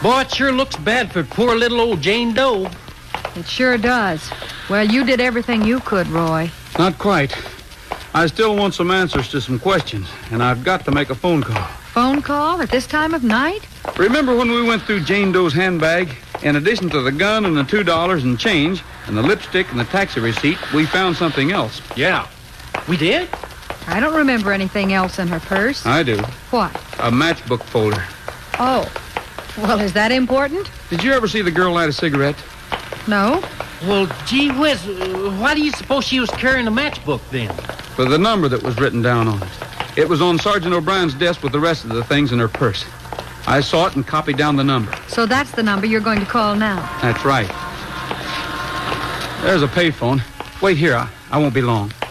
Boy, it sure looks bad for poor little old Jane Doe. It sure does. Well, you did everything you could, Roy. Not quite. I still want some answers to some questions, and I've got to make a phone call. Phone call at this time of night? Remember when we went through Jane Doe's handbag? In addition to the gun and the $2 and change, and the lipstick and the taxi receipt, we found something else. Yeah. We did? I don't remember anything else in her purse. I do. What? A matchbook folder. Oh. Well, is that important? Did you ever see the girl light a cigarette? No. Well, gee whiz, why do you suppose she was carrying a matchbook then? For the number that was written down on it. It was on Sergeant O'Brien's desk with the rest of the things in her purse. I saw it and copied down the number. So that's the number you're going to call now. That's right. There's a payphone. Wait here, I won't be long.